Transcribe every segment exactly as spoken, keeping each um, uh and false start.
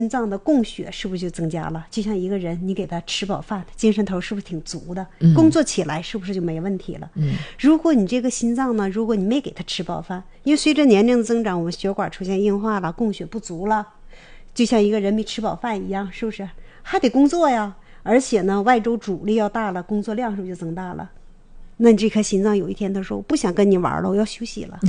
心脏的供血是不是就增加了？就像一个人，你给他吃饱饭，精神头是不是挺足的？嗯、工作起来是不是就没问题了？嗯，如果你这个心脏呢，如果你没给他吃饱饭，因为随着年龄的增长，我们血管出现硬化了，供血不足了，就像一个人没吃饱饭一样，是不是？还得工作呀，而且呢，外周阻力要大了，工作量是不是就增大了？那你这颗心脏有一天他说我不想跟你玩了，我要休息了。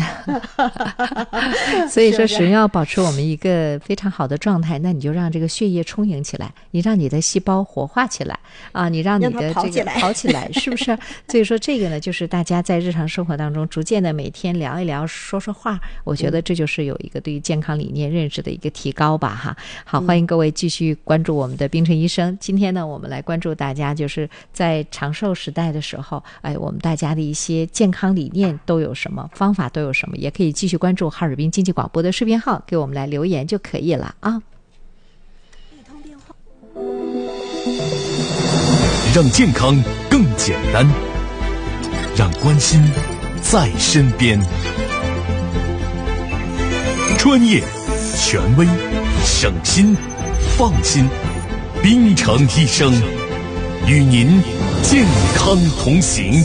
所以说使用要保持我们一个非常好的状态，那你就让这个血液充盈起来，你让你的细胞活化起来啊，你让你的这个跑起来，是不是？所以说这个呢，就是大家在日常生活当中逐渐的每天聊一聊，说说话，我觉得这就是有一个对于健康理念认识的一个提高吧哈。好，欢迎各位继续关注我们的冰晨医生。今天呢，我们来关注大家就是在长寿时代的时候，哎，我们大家的一些健康理念都有什么，方法都有什么，也可以继续关注哈尔滨经济广播的视频号，给我们来留言就可以了啊。 让健康更简单，让关心在身边，专业、权威、省心、放心，冰城医生与您健康同行。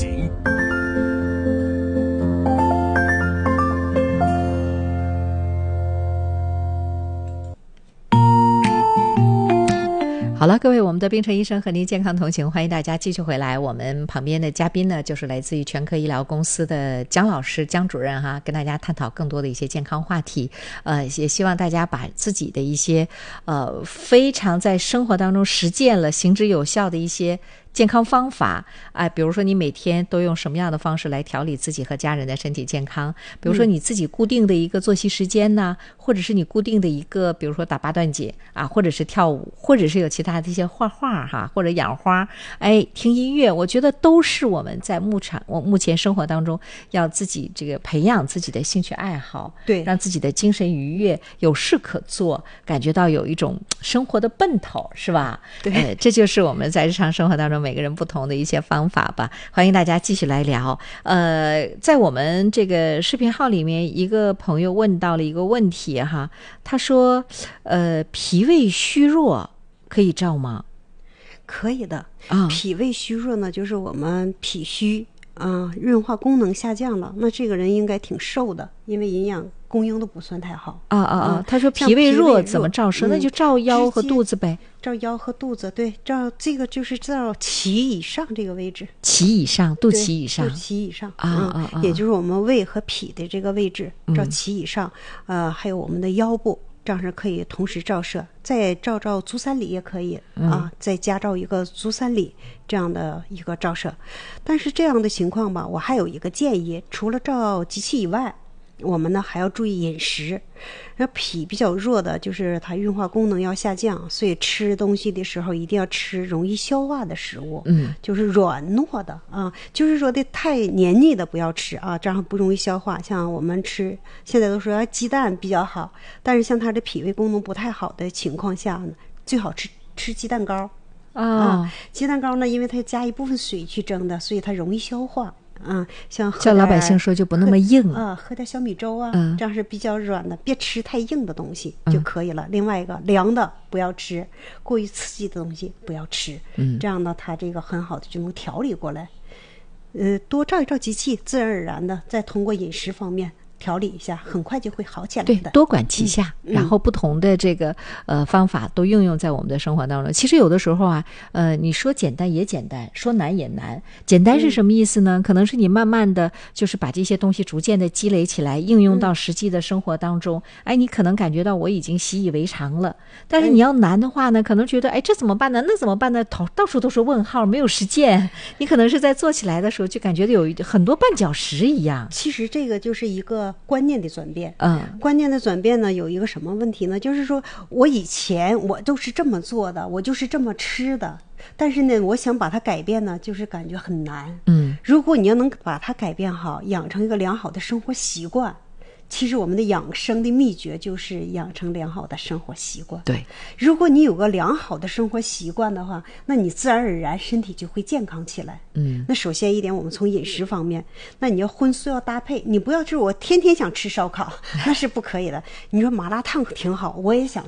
好了，各位，我们的冰城医生和您健康同行，欢迎大家继续回来。我们旁边的嘉宾呢，就是来自于全科医疗公司的姜老师、姜主任哈，跟大家探讨更多的一些健康话题。呃，也希望大家把自己的一些呃非常在生活当中实践了、行之有效的一些健康方法，哎，比如说你每天都用什么样的方式来调理自己和家人的身体健康？比如说你自己固定的一个作息时间呢，嗯、或者是你固定的一个，比如说打八段锦啊，或者是跳舞，或者是有其他的一些画画哈，或者养花，哎，听音乐，我觉得都是我们在目前我目前生活当中要自己这个培养自己的兴趣爱好， 对， 让自己的精神愉悦，有事可做，感觉到有一种生活的奔头，是吧？ 对， 呃，这就是我们在日常生活当中每个人不同的一些方法吧。欢迎大家继续来聊。呃，在我们这个视频号里面，一个朋友问到了一个问题哈，他说，呃，脾胃虚弱可以照吗？ 可以的。 啊， 脾胃虚弱呢，就是我们脾虚啊，运化功能下降了，那这个人应该挺瘦的，因为营养供应都不算太好。 啊啊啊！他说脾胃弱怎么照射？那就照腰和肚子呗。 照腰和肚子，对，照这个就是照脐以上这个位置。 脐以上，肚脐以上。 肚脐以上啊啊啊！ 也就是我们胃和脾的这个位置，照脐以上，呃，还有我们的腰部。这样是可以同时照射，再照照足三里也可以、嗯、啊，再加照一个足三里这样的一个照射。但是这样的情况吧，我还有一个建议，除了照机器以外，我们呢还要注意饮食。那脾比较弱的，就是它运化功能要下降，所以吃东西的时候一定要吃容易消化的食物，嗯，就是软糯的啊，就是说的太黏腻的不要吃啊，这样不容易消化。像我们吃现在都说鸡蛋比较好，但是像它的脾胃功能不太好的情况下呢，最好吃吃鸡蛋糕。 哦、啊， 鸡蛋糕呢，因为它加一部分水去蒸的，所以它容易消化。嗯，像叫老百姓说就不那么硬啊，喝点小米粥啊、嗯，这样是比较软的，别吃太硬的东西就可以了。嗯、另外一个凉的不要吃，过于刺激的东西不要吃，嗯，这样呢，它这个很好的就能调理过来。呃，多照一照机器，自然而然的再通过饮食方面调理一下，很快就会好起来的。 对，多管齐下、嗯、然后不同的这个呃方法都应用在我们的生活当中。其实有的时候啊，呃，你说简单也简单，说难也难。简单是什么意思呢？嗯、可能是你慢慢的就是把这些东西逐渐的积累起来，应用到实际的生活当中。嗯、哎，你可能感觉到我已经习以为常了。但是你要难的话呢，可能觉得哎这怎么办呢？那怎么办呢？头到处都是问号，没有实践。你可能是在做起来的时候就感觉有很多绊脚石一样。 其实这个就是一个观念的转变， 嗯， 观念的转变呢，有一个什么问题呢？就是说我以前我都是这么做的，我就是这么吃的，但是呢，我想把它改变呢，就是感觉很难。 嗯， 如果你要能把它改变好，养成一个良好的生活习惯。其实我们的养生的秘诀就是养成良好的生活习惯。 对， 如果你有个良好的生活习惯的话，那你自然而然身体就会健康起来。 嗯， 那首先一点，我们从饮食方面，那你要荤素要搭配，你不要就是我天天想吃烧烤，那是不可以的。你说麻辣烫挺好，我也想吃，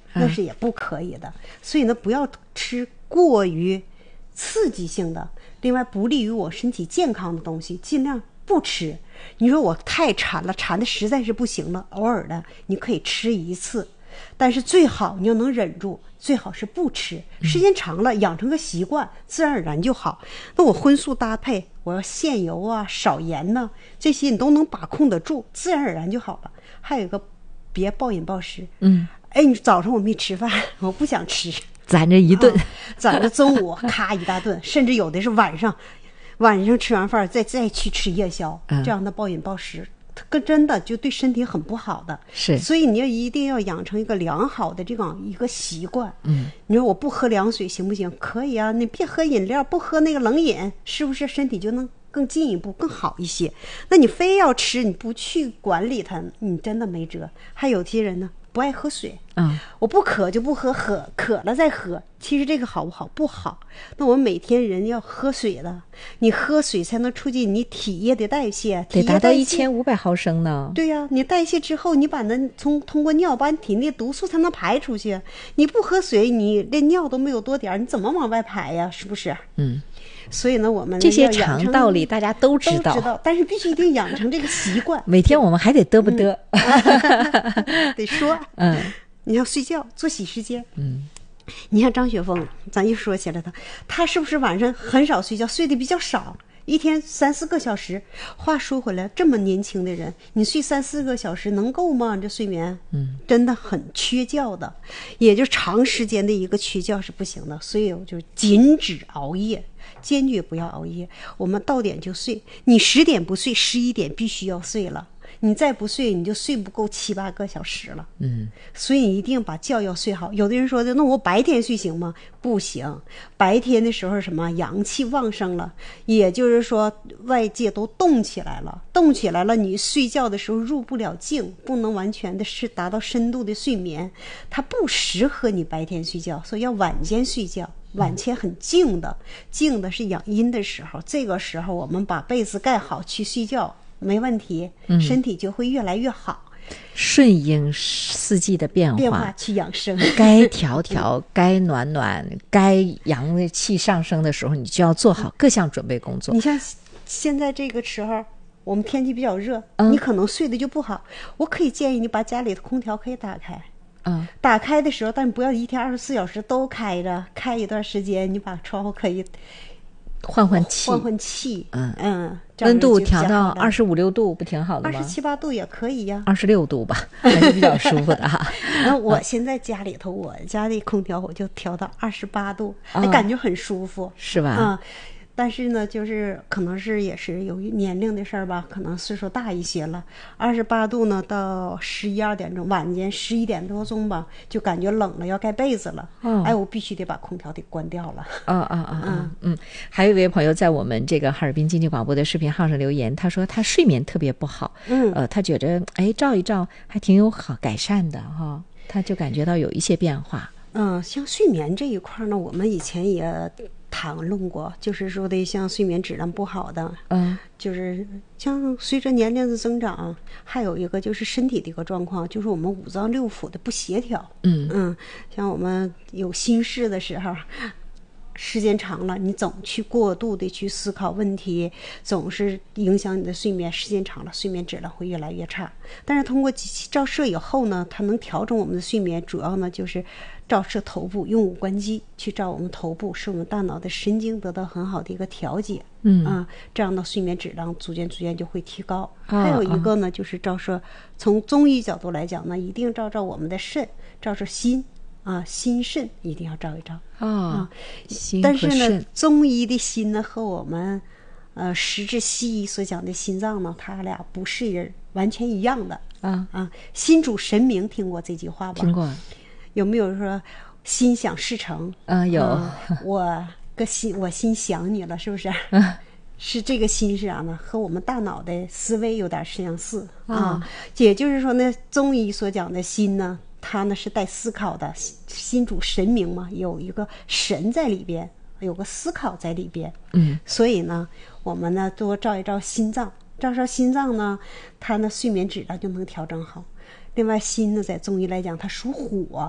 那是也不可以的。嗯、所以呢，不要吃过于刺激性的，另外不利于我身体健康的东西，尽量不吃。你说我太馋了，馋的实在是不行了，偶尔的你可以吃一次，但是最好你要能忍住，最好是不吃。时间长了，养成个习惯，自然而然就好。那我荤素搭配，我要限油啊，少盐呐、啊，这些你都能把控得住，自然而然就好了。还有一个，别暴饮暴食。嗯，哎，你早上我没吃饭，我不想吃， 攒着一顿， 攒、啊、着中午咔一大顿，甚至有的是晚上。晚上吃完饭再再去吃夜宵，嗯、这样的暴饮暴食，它真的就对身体很不好的。 是， 所以你要一定要养成一个良好的这种一个习惯。嗯，你说我不喝凉水行不行？可以啊，你别喝饮料，不喝那个冷饮，是不是身体就能更进一步更好一些？那你非要吃，你不去管理它，你真的没辙。还有些人呢，不爱喝水。嗯，我不渴就不喝，喝渴了再喝。其实这个好不好？不好。那我们每天人要喝水的，你喝水才能促进你体液的代谢， 得达到一千五百毫升呢。 对呀、啊，你代谢之后，你把那从通过尿把你体内毒素才能排出去。你不喝水，你连尿都没有多点，你怎么往外排呀？是不是？嗯。所以呢，我们这些长道理大家都知道， 都知道，但是必须一定养成这个习惯。 每天我们还得嘚不嘚， 嗯、得说，嗯，你要睡觉，作息时间，嗯，你看张雪峰，咱一说起来他，他是不是晚上很少睡觉，睡得比较少？一天三四个小时。话说回来，这么年轻的人，你睡三四个小时能够吗？这睡眠，嗯，真的很缺觉的，也就长时间的一个缺觉是不行的。所以我就禁止熬夜，坚决不要熬夜。我们到点就睡，你十点不睡，十一点必须要睡了。你再不睡，你就睡不够七八个小时了。嗯，所以你一定把觉要睡好。有的人说的，那我白天睡行吗？不行，白天的时候什么阳气旺盛了，也就是说外界都动起来了，动起来了，你睡觉的时候入不了静，不能完全的是达到深度的睡眠，它不适合你白天睡觉，所以要晚间睡觉。晚间很静的，静的是养阴的时候，这个时候我们把被子盖好去睡觉。没问题，身体就会越来越好。 嗯、顺应四季的变化， 变化去养生。 该调调，该暖暖，该阳气上升的时候，你就要做好各项准备工作。 你像现在这个时候，我们天气比较热，嗯、你可能睡得就不好。我可以建议你把家里的空调可以打开。嗯，打开的时候，但不要一天二十四小时都开着，开一段时间，你把窗户可以。 换换气， 换换气，嗯嗯，温度调到二十五六度，不挺好的吗？ 二十七八度也可以呀， 二十六度吧，还是比较舒服的哈。 然后我现在家里头，我家的空调我就调到二十八度，哦、感觉很舒服， 是吧？ 啊、嗯。但是呢，就是可能是也是由于年龄的事儿吧，可能岁数大一些了。二十八度呢，到十一二点钟，晚间十一点多钟吧，就感觉冷了，要盖被子了。哦、哎，我必须得把空调得关掉了。 啊啊啊嗯嗯。还有一位朋友在我们这个哈尔滨经济广播的视频号上留言，他说他睡眠特别不好。嗯。呃，他觉得哎照一照还挺有好改善的哈、哦，他就感觉到有一些变化。 嗯，像睡眠这一块呢，我们以前也。谈论过，就是说的像睡眠质量不好的，嗯，就是像随着年龄的增长，还有一个就是身体的一个状况，就是我们五脏六腑的不协调，嗯嗯，像我们有心事的时候，时间长了，你总去过度的去思考问题，总是影响你的睡眠，时间长了，睡眠质量会越来越差。但是通过机器照射以后呢，它能调整我们的睡眠，主要呢就是照射头部，用五官机去照我们头部，使我们大脑的神经得到很好的一个调节，嗯啊，这样的睡眠质量逐渐逐渐就会提高。啊、还有一个呢，就是照射，从中医角度来讲呢，一定照照我们的肾，照照心。啊，心肾一定要照一照啊、哦！但是呢，中医的心呢和我们呃实质西医所讲的心脏呢，它俩不是完全一样的啊啊！心主神明，听过这句话吧？ 听过。 有没有说心想事成？ 啊，有。 啊、我个心，我心想你了，是不是？嗯。是这个心是啥呢？和我们大脑的思维有点相似啊。啊也就是说呢，中医所讲的心呢。它呢是带思考的，心主神明嘛，有一个神在里边，有个思考在里边。嗯，所以呢，我们呢多照一照心脏，照照心脏呢，它呢睡眠质量就能调整好。另外，心呢在中医来讲，它属火，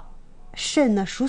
肾呢属